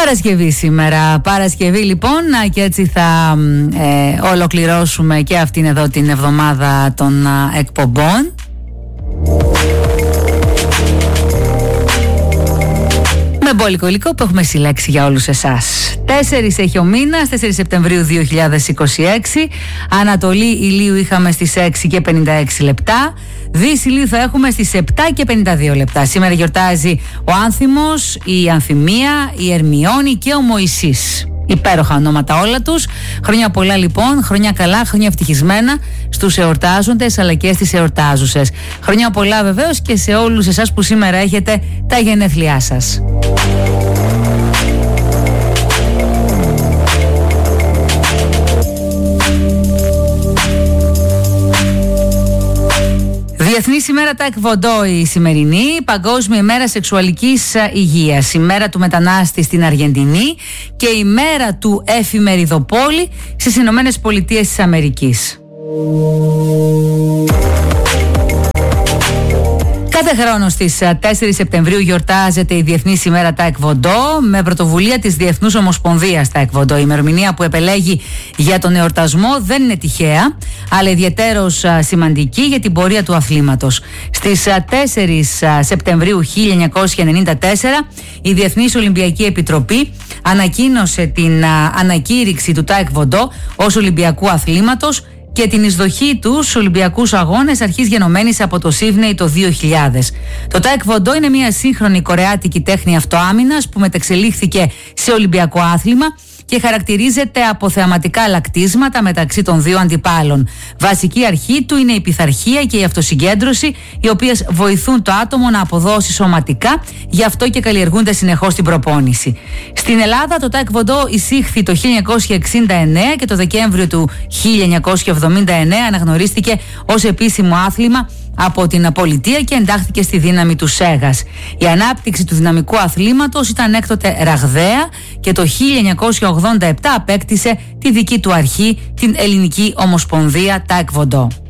Παρασκευή σήμερα. Παρασκευή λοιπόν, και έτσι θα ολοκληρώσουμε και αυτήν εδώ την εβδομάδα των εκπομπών. Με μπόλικο υλικό που έχουμε συλλέξει για όλους εσάς. 4 έχει ο μήνας, 4 Σεπτεμβρίου 2026. Ανατολή ηλίου είχαμε στις 6 και 56 λεπτά. Δύση ηλίου θα έχουμε στις 7 και 52 λεπτά. Σήμερα γιορτάζει ο Άνθιμος, η Ανθυμία, η Ερμιόνη και ο Μωυσής. Υπέροχα ονόματα όλα τους. Χρόνια πολλά λοιπόν, χρόνια καλά, χρόνια ευτυχισμένα στους εορτάζοντες αλλά και στις εορτάζουσες. Χρόνια πολλά βεβαίως και σε όλους εσάς που σήμερα έχετε τα γενέθλιά σας. Διεθνής ημέρα Ταεκβοντό η σημερινή, Παγκόσμια ημέρα σεξουαλικής υγείας, ημέρα του μετανάστη στην Αργεντινή και ημέρα του εφημεριδοπόλη στις Ηνωμένες Πολιτείες της Αμερικής. Κάθε χρόνο στις 4 Σεπτεμβρίου γιορτάζεται η Διεθνής ημέρα Ταεκβοντό με πρωτοβουλία της Διεθνούς Ομοσπονδίας Ταεκβοντό. Η ημερομηνία που επελέγει για τον εορτασμό δεν είναι τυχαία, αλλά ιδιαιτέρως σημαντική για την πορεία του αθλήματος. Στις 4 Σεπτεμβρίου 1994 η Διεθνής Ολυμπιακή Επιτροπή ανακοίνωσε την ανακήρυξη του Ταεκβοντό ως Ολυμπιακού αθλήματος και την εισδοχή του στους Ολυμπιακούς Αγώνες αρχής γενομένης από το Σίδνεϊ το 2000. Το Ταεκβοντό είναι μια σύγχρονη κορεάτικη τέχνη αυτοάμυνας που μεταξελίχθηκε σε Ολυμπιακό άθλημα και χαρακτηρίζεται από θεαματικά λακτίσματα μεταξύ των δύο αντιπάλων. Βασική αρχή του είναι η πειθαρχία και η αυτοσυγκέντρωση, οι οποίες βοηθούν το άτομο να αποδώσει σωματικά, γι' αυτό και καλλιεργούνται συνεχώς στην προπόνηση. Στην Ελλάδα το Ταεκβοντό εισήχθη το 1969 και το Δεκέμβριο του 1979 αναγνωρίστηκε ως επίσημο άθλημα από την πολιτεία και εντάχθηκε στη δύναμη του ΣΕΓΑΣ. Η ανάπτυξη του δυναμικού αθλήματος ήταν έκτοτε ραγδαία και το 1987 απέκτησε τη δική του αρχή, την Ελληνική Ομοσπονδία Ταεκβοντό.